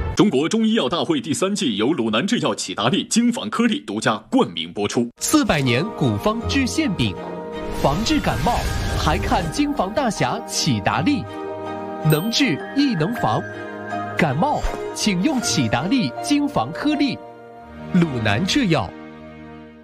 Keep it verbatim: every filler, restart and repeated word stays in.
中国中医药大会第三季由鲁南制药启达利精防颗粒独家冠名播出。 四百年古方治馅饼，防治感冒还看精防大侠启达利，能治亦能防。感冒请用启达利精防颗粒。鲁南制药。